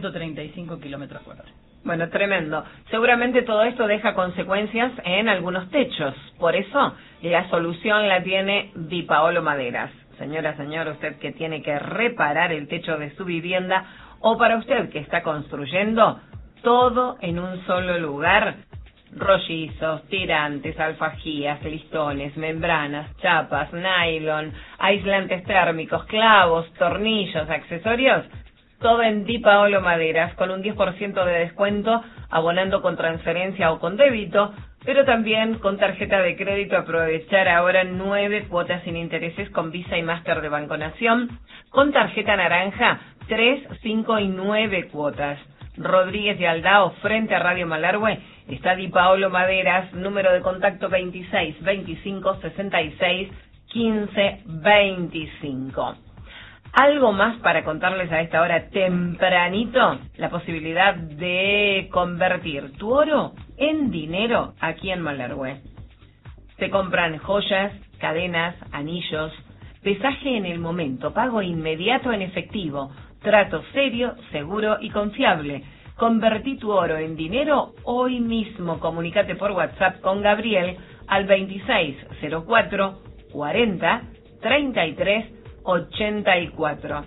135 kilómetros por hora. Bueno, tremendo. Seguramente todo esto deja consecuencias en algunos techos. Por eso, la solución la tiene Di Paolo Maderas. Señora, señor, usted que tiene que reparar el techo de su vivienda, o para usted que está construyendo, todo en un solo lugar. Rollizos, tirantes, alfajías, listones, membranas, chapas, nylon, aislantes térmicos, clavos, tornillos, accesorios, todo en Di Paolo Maderas, con un 10% de descuento, abonando con transferencia o con débito, pero también con tarjeta de crédito. Aprovechar ahora 9 cuotas sin intereses con Visa y Master de Banco Nación, con tarjeta naranja 3, 5 y 9 cuotas. Rodríguez y Aldao, frente a Radio Malargüe, está Di Paolo Maderas, número de contacto 26 25 66 15 25. Algo más para contarles a esta hora tempranito, la posibilidad de convertir tu oro en dinero aquí en Malargüe. Se compran joyas, cadenas, anillos, pesaje en el momento, pago inmediato en efectivo, trato serio, seguro y confiable. Convertí tu oro en dinero hoy mismo. Comunícate por WhatsApp con Gabriel al 2604 40 33 84.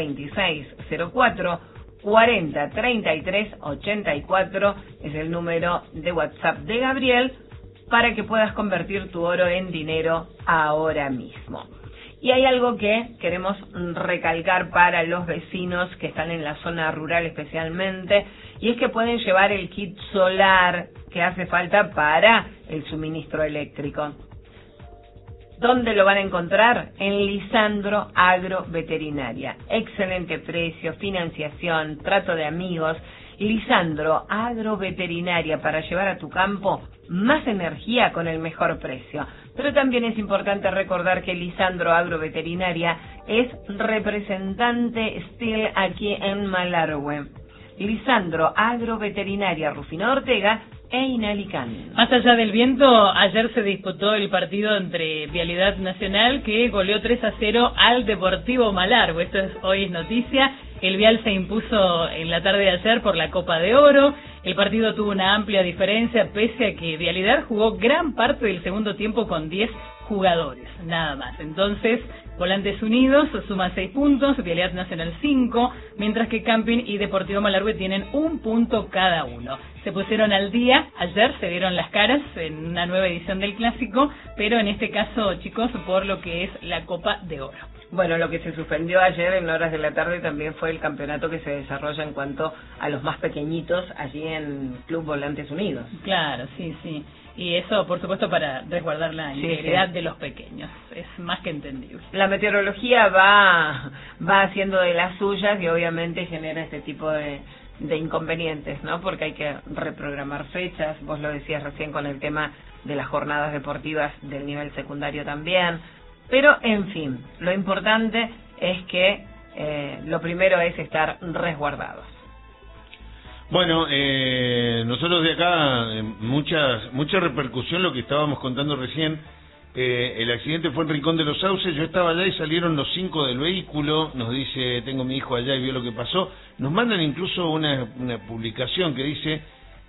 2604 40 33 84 es el número de WhatsApp de Gabriel para que puedas convertir tu oro en dinero ahora mismo. Y hay algo que queremos recalcar para los vecinos que están en la zona rural especialmente, y es que pueden llevar el kit solar que hace falta para el suministro eléctrico. ¿Dónde lo van a encontrar? En Lisandro Agroveterinaria. Excelente precio, financiación, trato de amigos. Lisandro Agroveterinaria, para llevar a tu campo más energía con el mejor precio. Pero también es importante recordar que Lisandro Agroveterinaria es representante STIL aquí en Malargüe. Lisandro Agroveterinaria, Rufino Ortega e Inalicán. Más allá del viento, ayer se disputó el partido entre Vialidad Nacional, que goleó 3-0 al Deportivo Malargüe. Hoy es noticia. El Vial se impuso en la tarde de ayer por la Copa de Oro. El partido tuvo una amplia diferencia, pese a que Vialidad jugó gran parte del segundo tiempo con 10 jugadores, nada más. Entonces, Volantes Unidos suma 6 puntos, Vialidad Nacional 5, mientras que Camping y Deportivo Malargüe tienen 1 punto cada uno. Se pusieron al día, ayer se dieron las caras en una nueva edición del Clásico, pero en este caso, chicos, por lo que es la Copa de Oro. Bueno, lo que se suspendió ayer en horas de la tarde también fue el campeonato que se desarrolla en cuanto a los más pequeñitos allí en Club Volantes Unidos. Claro, sí, sí. Y eso, por supuesto, para resguardar la integridad de los pequeños. Es más que entendible. La meteorología va haciendo de las suyas y obviamente genera este tipo de inconvenientes, ¿no? Porque hay que reprogramar fechas. Vos lo decías recién con el tema de las jornadas deportivas del nivel secundario también. Pero, en fin, lo importante es que lo primero es estar resguardados. Bueno, nosotros de acá, mucha repercusión lo que estábamos contando recién. El accidente fue en Rincón de los Sauces. Yo estaba allá y salieron los 5 del vehículo. Nos dice, tengo mi hijo allá y vio lo que pasó. Nos mandan incluso una publicación que dice: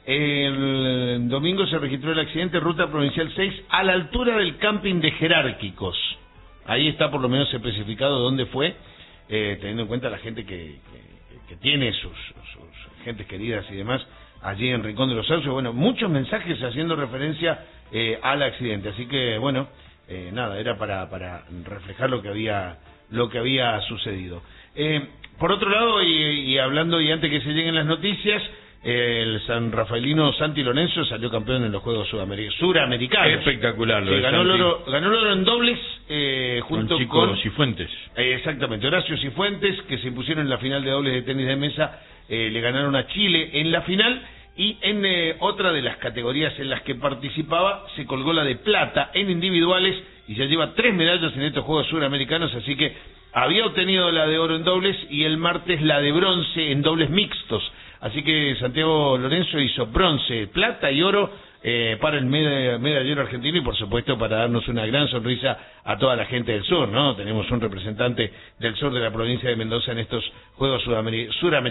el domingo se registró el accidente, ruta provincial 6, a la altura del camping de Jerárquicos. Ahí está por lo menos especificado dónde fue, teniendo en cuenta la gente que tiene sus gentes queridas y demás allí en Rincón de los Sauces. Bueno, muchos mensajes haciendo referencia al accidente, así que bueno, nada, era para reflejar lo que había sucedido. Por otro lado, y hablando, y antes que se lleguen las noticias, el San Rafaelino Santi Lorenzo salió campeón en los Juegos Suramericanos. Espectacular. Sí, ganó el oro en dobles junto con Cifuentes. Exactamente, Horacio Cifuentes, que se impusieron en la final de dobles de tenis de mesa. Le ganaron a Chile en la final, y en otra de las categorías en las que participaba se colgó la de plata en individuales y ya lleva 3 medallas en estos Juegos Suramericanos, así que había obtenido la de oro en dobles y el martes la de bronce en dobles mixtos. Así que Santiago Lorenzo hizo bronce, plata y oro para el medallero argentino, y por supuesto para darnos una gran sonrisa a toda la gente del sur, ¿no? Tenemos un representante del sur de la provincia de Mendoza en estos Juegos Suramericanos.